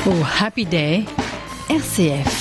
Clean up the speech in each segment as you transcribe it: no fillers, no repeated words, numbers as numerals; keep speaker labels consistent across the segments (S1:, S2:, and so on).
S1: Oh Happy Day, RCF.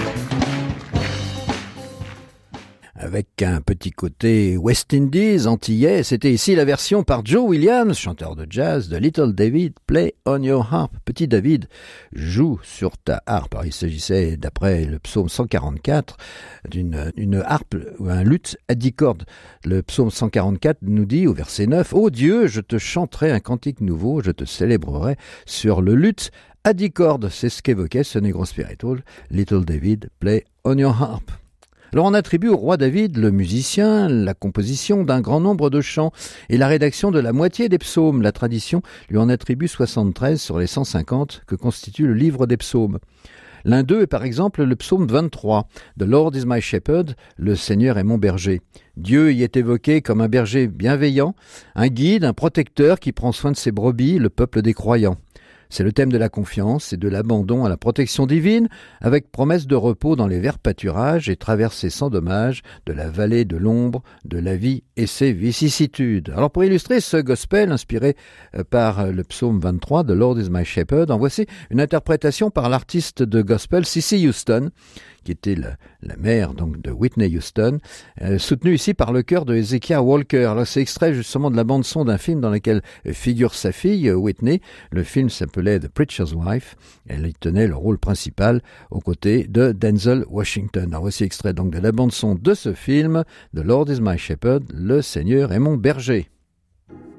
S2: Avec un petit côté West Indies, antillais, c'était ici la version par Joe Williams, chanteur de jazz, de Little David, Play on Your Harp. Petit David, joue sur ta harpe. Alors, il s'agissait, d'après le psaume 144, d'une harpe ou un luth à 10 cordes. Le psaume 144 nous dit au verset 9, « Ô Dieu, je te chanterai un cantique nouveau, je te célébrerai sur le luth à 10 cordes. » C'est ce qu'évoquait ce Negro Spiritual, Little David, Play on Your Harp. Alors on attribue au roi David, le musicien, la composition d'un grand nombre de chants et la rédaction de la moitié des psaumes. La tradition lui en attribue 73 sur les 150 que constitue le livre des psaumes. L'un d'eux est par exemple le psaume 23, « The Lord is my shepherd », le Seigneur est mon berger. Dieu y est évoqué comme un berger bienveillant, un guide, un protecteur qui prend soin de ses brebis, le peuple des croyants. C'est le thème de la confiance et de l'abandon à la protection divine, avec promesse de repos dans les verts pâturages et traversée sans dommage de la vallée de l'ombre de la vie et ses vicissitudes. Alors pour illustrer ce gospel inspiré par le psaume 23, « The Lord is my shepherd », en voici une interprétation par l'artiste de gospel Cissy Houston, qui était la mère donc de Whitney Houston, soutenue ici par le chœur de Hezekiah Walker. Alors, c'est extrait justement de la bande-son d'un film dans lequel figure sa fille, Whitney. Le film s'appelait The Preacher's Wife. Elle y tenait le rôle principal aux côtés de Denzel Washington. Alors, voici extrait donc de la bande-son de ce film, « The Lord is my shepherd », le Seigneur est mon berger.